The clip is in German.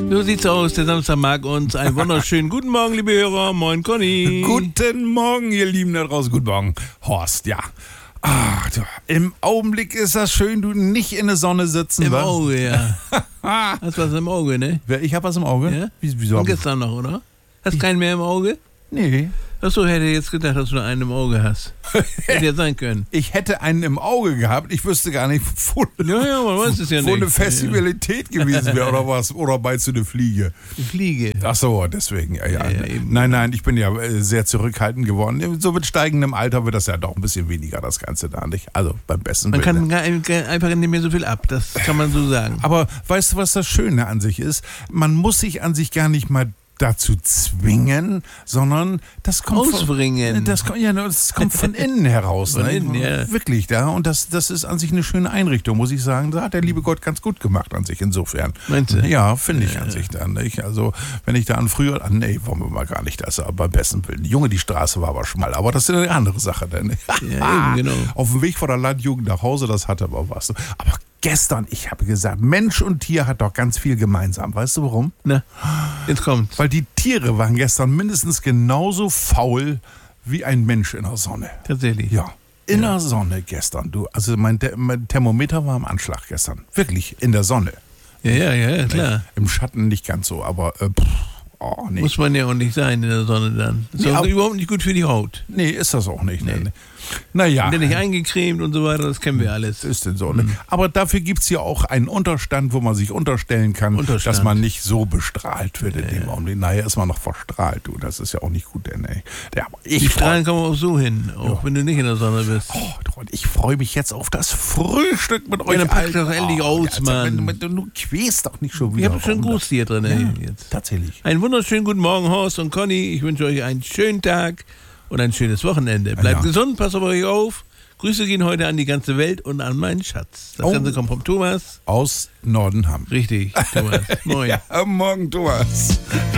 So sieht's aus, der Samstag mag uns. Einen wunderschönen guten Morgen, liebe Hörer. Moin, Conny. Guten Morgen, ihr Lieben da draußen. Guten Morgen, Horst, ja. Im Augenblick ist das schön, du nicht in der Sonne sitzen. Im Auge, ja. Hast was im Auge, ne? Ich hab was im Auge? Ja? Wieso? Und gestern noch, oder? Hast keinen mehr im Auge? Nee. Achso, hätte jetzt gedacht, dass du einen im Auge hast. Hätte ja sein können. Ich hätte einen im Auge gehabt, ich wüsste gar nicht, wo Man weiß es ja nicht. eine Festivalität gewesen wäre oder was. Oder meinst du eine Fliege? Die Fliege. Ach so, deswegen. Ja. Eben. Nein, ich bin ja sehr zurückhaltend geworden. So mit steigendem Alter wird das ja doch ein bisschen weniger, das Ganze da nicht. Also beim besten Man Willen. kann einfach nicht mehr so viel ab, das kann man so sagen. Aber weißt du, was das Schöne an sich ist? Man muss sich an sich gar nicht mal dazu zwingen, sondern das kommt Ausbringen. Das kommt von innen heraus. Von innen, ja. Wirklich, da. Und das ist an sich eine schöne Einrichtung, muss ich sagen. Da hat der liebe Gott ganz gut gemacht an sich insofern. Meinst du? Ja, finde ich an sich dann. Nicht? Also, wenn ich da an früher, nee, wollen wir mal gar nicht, das aber beim besten Willen. Junge, die Straße war aber schmal, aber das ist eine andere Sache. Denn. Ja, eben, genau. Auf dem Weg von der Landjugend nach Hause, das hatte aber was. Aber gestern, ich habe gesagt, Mensch und Tier hat doch ganz viel gemeinsam. Weißt du warum? Na, jetzt kommt's. Weil die Tiere waren gestern mindestens genauso faul wie ein Mensch in der Sonne. Tatsächlich. Ja, in der Sonne gestern. Also mein Thermometer war am Anschlag gestern. Wirklich, in der Sonne. Ja, klar. Im Schatten nicht ganz so, aber nee. Muss man ja auch nicht sein in der Sonne dann. Ist auch überhaupt nicht gut für die Haut. Nee, ist das auch nicht. Nee. Naja. Und nicht eingecremt und so weiter, das kennen wir alles. Ist denn so. Ne? Aber dafür gibt es ja auch einen Unterstand, wo man sich unterstellen kann, dass man nicht so bestrahlt wird in dem Augenblick. Naja, ist man noch verstrahlt, du. Das ist ja auch nicht gut, denn die Strahlen kommen auch so hin, auch wenn du nicht in der Sonne bist. Und ich freue mich jetzt auf das Frühstück mit euch. Dann pack doch endlich aus, Mann. Du quälst doch nicht schon Ich wieder. habe schon Gruß hier drin. Jetzt. Tatsächlich. Einen wunderschönen guten Morgen, Horst und Conny. Ich wünsche euch einen schönen Tag und ein schönes Wochenende. Bleibt gesund, passt auf euch auf. Grüße gehen heute an die ganze Welt und an meinen Schatz. Das Ganze kommt vom Thomas. Aus Nordenham. Richtig, Thomas. Moin. Ja, morgen, Thomas.